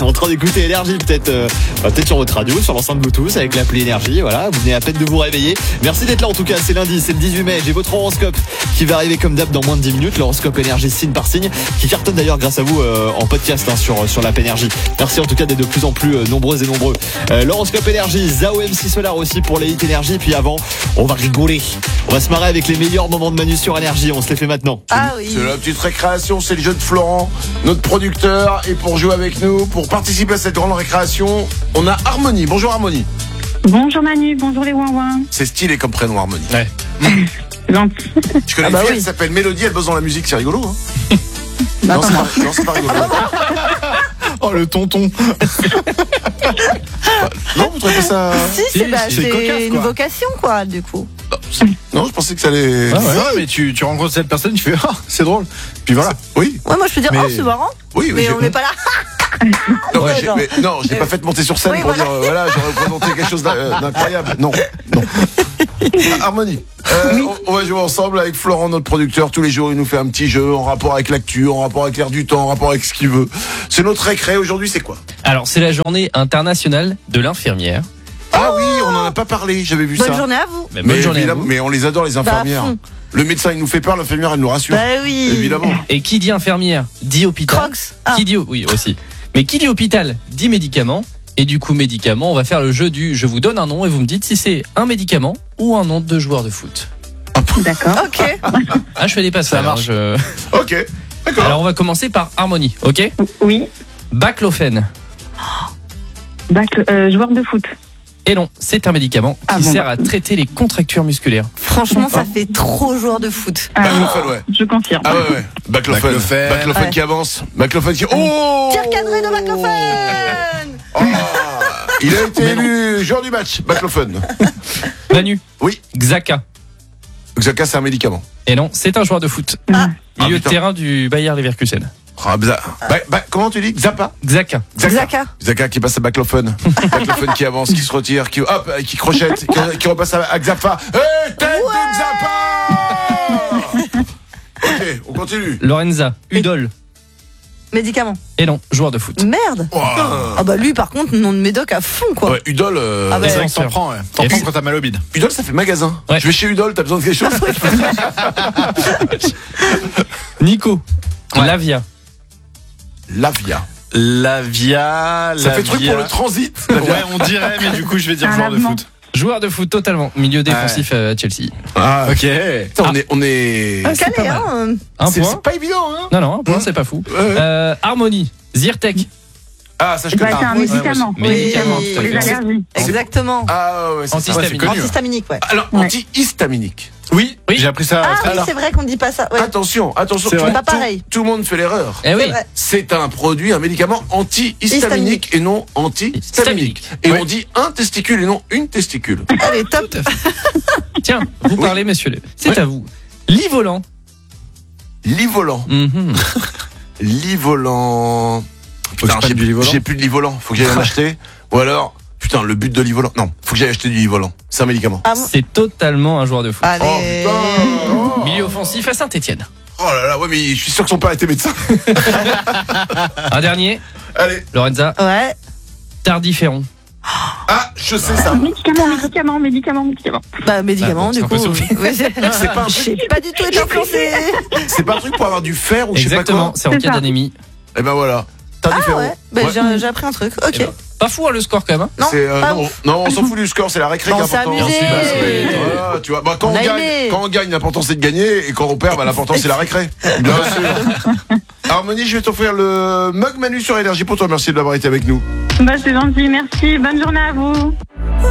En train d'écouter Énergie, peut-être sur votre radio, sur l'enceinte Bluetooth avec l'appli Énergie. Voilà, vous venez à peine de vous réveiller. Merci d'être là en tout cas, c'est lundi, c'est le 18 mai. J'ai votre horoscope qui va arriver comme d'hab dans moins de 10 minutes. L'horoscope Énergie signe par signe, qui cartonne d'ailleurs grâce à vous en podcast sur l'app Énergie. Merci en tout cas d'être de plus en plus nombreuses et nombreux. L'horoscope Énergie, Zao MC Solar aussi pour les hits Énergie. Puis avant, on va rigoler. On va se marrer avec les meilleurs moments de Manu sur Énergie. On se les fait maintenant. Ah oui. C'est la petite récréation, c'est le jeu de Florent, notre producteur. Et pour jouer avec nous, pour participer à cette grande récréation, on a Harmonie. Bonjour Harmonie. Bonjour Manu, bonjour les ouin-ouin. C'est stylé comme prénom Harmonie. Ouais. Gentil. Je connais une fille, elle s'appelle Mélodie, elle bosse dans la musique, c'est rigolo hein. Non, c'est pas rigolo. Oh le tonton. Non, vous trouvez pas ça... Si, c'est cocasse, une quoi. vocation, quoi, du coup. Non, je pensais que ça allait... Ouais, mais tu rencontres cette personne, tu fais c'est drôle. Puis voilà. Oui. Ouais, moi je peux dire, Mais- c'est marrant. Oui, Mais on n'est pas là. Non, Ouais, je l'ai pas fait monter sur scène Oui, pour voilà. dire, voilà, j'aurais représenté quelque chose d'incroyable. Non. Harmonie, on va jouer ensemble avec Florent, notre producteur. Tous les jours, il nous fait un petit jeu en rapport avec l'actu, en rapport avec l'air du temps, en rapport avec ce qu'il veut. C'est notre récré. Aujourd'hui, c'est quoi? Alors, c'est la journée internationale de l'infirmière. Ah oui, on en a pas parlé, j'avais vu Bonne ça. journée à vous. Mais Mais bonne journée à évidemment, vous. mais on les adore, les infirmières. fond. Le médecin, il nous fait peur, l'infirmière, elle nous rassure. Bah oui. Évidemment. Et qui dit infirmière dit hôpital. Crocs. Ah. Qui dit oui aussi. Mais qui dit hôpital dit médicament. Et du coup médicament, on va faire le jeu du je vous donne un nom et vous me dites si c'est un médicament ou un nom de joueur de foot. D'accord. Ok. Ah je fais des passes. Ça marche. Ok, d'accord. Alors on va commencer par Harmonie, ok? Oui. Baclofène. Joueur de foot. Et non, c'est un médicament qui Ah bon, sert à traiter les contractures musculaires. Franchement, ça fait trop joueur de foot. Ah, Baclofen, ouais. je confirme. Ah ouais. Baclofen. Baclofen Ouais. qui avance. Baclofen qui... Oh Tir cadré de Baclofen. Oh il a été élu joueur du match, Baclofen. Manu. Oui. Xhaka. Xhaka, c'est un médicament. Et non, c'est un joueur de foot. Ah. Milieu de putain. terrain du Bayer Leverkusen. Ah, comment tu dis? Xapa? Xhaka. Xhaka. Xhaka qui passe à Baclofen. Baclofen qui avance, qui se retire, qui crochette, qui repasse à Xapa. Tête de Xapa. Ok, on continue. Lorenza. Udol. Médicament. Et non, joueur de foot. Merde. Wow. Ah bah lui, par contre, nom de médoc à fond, quoi. Ouais, Udol. Ah bah, C'est vrai que t'en prends, ouais. T'en Et prends puis- quand t'as mal au bide. Udol, ça fait magasin. Ouais. Je vais chez Udol, t'as besoin de quelque chose? Nico. Ouais. Lavia. Lavia. Lavia. Ça fait truc pour le transit. Lavia. Ouais, on dirait, mais du coup, je vais dire Un joueur de lavement. foot. Joueur de foot totalement. Milieu défensif à Chelsea. Ah, Ok. putain, on est. Un calé, hein. Un C'est point. pas évident, hein? Non, non, un point, c'est pas fou. Ouais. Harmonie. Zyrtec. Ah, ça je Bah, connais. c'est un médicament. moi aussi. Médicament, Oui. tout à Les fait. allergies. Exactement. Ah ouais, c'est ça. Antihistaminique. Ouais, c'est connu. Antihistaminique, ouais. Alors, Ouais. antihistaminique. Oui, Oui. j'ai appris ça. Ah très oui, tard. c'est vrai qu'on dit pas ça. Ouais. Attention, C'est vrai. Pas pareil. Tout le monde fait l'erreur. Eh oui. C'est vrai. C'est un produit, un médicament antihistaminique et non antihistaminique. Et Ouais. on dit un testicule et non une testicule. Allez, top. Tiens, vous parlez, messieurs. C'est Ouais. à vous. Lit-volant. Lit-volant. Mhm. Lit-volant. Faut que je prenne du lit-volant. J'ai plus de lit-volant. Faut que j'aille en acheter. Ou alors, putain, le but de lit-volant. Non, faut que j'aille acheter du lit-volant. C'est un médicament. Ah, bon. C'est totalement un joueur de foot. Allez. Oh putain. Oh. Milieu offensif à Saint-Etienne. Oh là là, ouais, mais je suis sûr que son père était médecin. Un dernier. Allez. Lorenza. Ouais. Tardiféron. Ah, je sais ça. Médicament. Bah, médicament, Ah, du bon, coup. c'est un peu Ouais, C'est pas un Je truc, sais pas du tout été influencé. c'est pas un truc pour avoir du fer ou je sais pas Exactement, quoi. c'est en C'est cas ça. d'anémie. Et ben voilà. Ah Tardiféron. ouais. Bah, Ouais. j'ai appris un truc. Ok. Eh ben, pas fou, hein, le score quand même. Hein. Non, C'est, pas non, ouf. non, on s'en fout du score, c'est la récré Bon, qui est on s'est important. amusé. Voilà, tu vois. Bah, quand On on a gagne, aimé. quand on gagne, l'important c'est de gagner, et quand on perd, bah, l'important c'est la récré. Bien sûr. Harmonie, je vais t'offrir le mug Manu sur Énergie pour toi. Merci de l'avoir été avec nous. Bah, c'est gentil, merci. Bonne journée à vous.